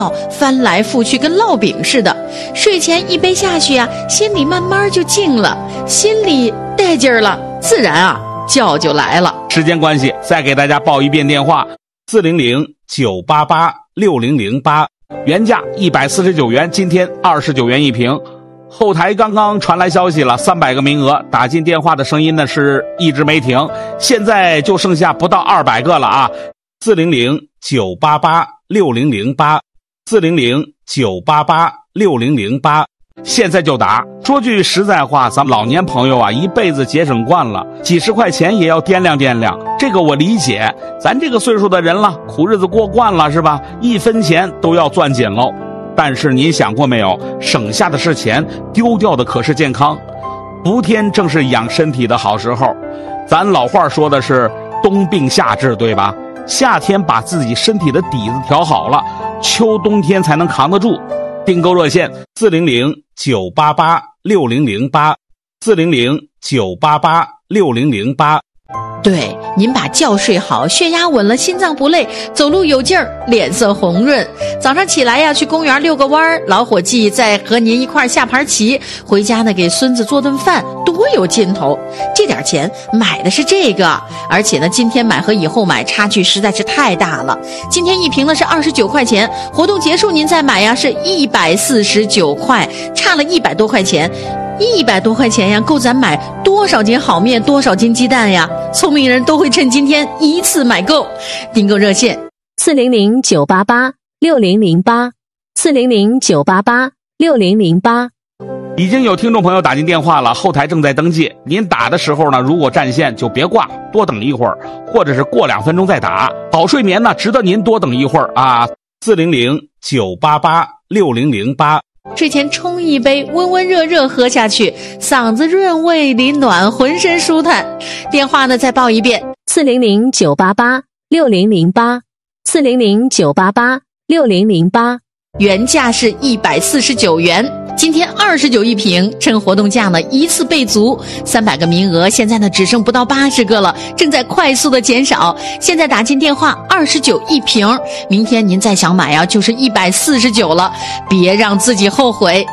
翻来覆去跟烙饼似的，睡前一杯下去啊，心里慢慢就静了，心里带劲儿了，自然啊觉就来了。 时间关系，再给大家报一遍电话：400-988-6008，原价149元，今天29元一瓶。后台刚刚传来消息了，300个名额，打进电话的声音呢是一直没停，现在就剩下不到200个了啊！400-988-6008，400-988-6008，现在就打。说句实在话，咱们老年朋友啊，一辈子节省惯了，几十块钱也要掂量掂量，这个我理解。咱这个岁数的人了，苦日子过惯了是吧？一分钱都要攥紧喽。但是您想过没有，省下的是钱，丢掉的可是健康。伏天正是养身体的好时候，咱老话说的是冬病夏治，对吧？夏天把自己身体的底子调好了，秋冬天才能扛得住。订购热线：400-988-6008，400-988-6008。 对，您把觉睡好，血压稳了，心脏不累，走路有劲儿，脸色红润。早上起来呀，去公园遛个弯儿，老伙计再和您一块下盘棋，回家呢给孙子做顿饭，多有劲头。这点钱买的是这个，而且呢，今天买和以后买差距实在是太大了。今天一瓶呢是29块钱，活动结束您再买呀是149块，差了100多块钱。100多块钱呀，够咱买多少斤好面，多少斤鸡蛋呀？聪明人都会趁今天一次买够。订购热线 ：400-988-6008，400-988-6008。 已经有听众朋友打进电话了，后台正在登记。您打的时候呢，如果占线就别挂，多等一会儿，或者是过2分钟再打。好睡眠呢，值得您多等一会儿啊。400-988-6008。 睡前冲一杯，温温热热喝下去，嗓子润胃里暖，浑身舒坦。电话呢再报一遍 ：400-988-6008，400-988-6008。 原价是149元，今天29一瓶，趁活动价呢一次备足，300个名额，现在呢只剩不到80个了，正在快速的减少。现在打进电话29一瓶，明天您再想买啊，就是149了，别让自己后悔。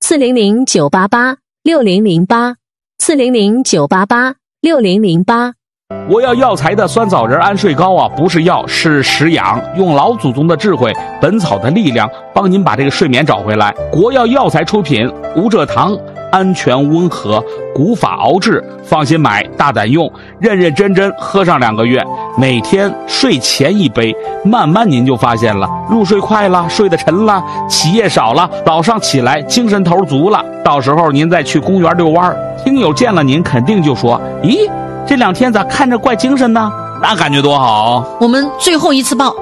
400-988-6008，400-988-6008。 我要药材的酸枣仁安睡膏啊，不是药，是食养，用老祖宗的智慧，本草的力量，帮您把这个睡眠找回来。国药药材出品，无蔗糖，安全温和，古法熬制，放心买，大胆用，认认真真喝上2个月，每天睡前一杯，慢慢您就发现了，入睡快了，睡得沉了，起夜少了，早上起来精神头足了。到时候您再去公园遛弯，听友见了您肯定就说，咦，这2天咋看着怪精神呢？那感觉多好。 我们最后一次报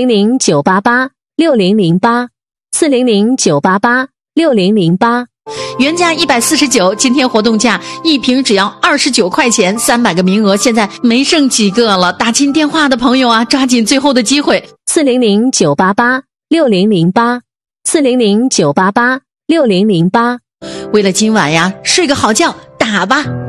：400-988-6008，400-988-6008。 原价149，今天活动价一瓶只要29块钱，300个名额，现在没剩几个了。打进电话的朋友啊，抓紧最后的机会。 400-988-6008，400-988-6008。 为了今晚呀，睡个好觉，打吧。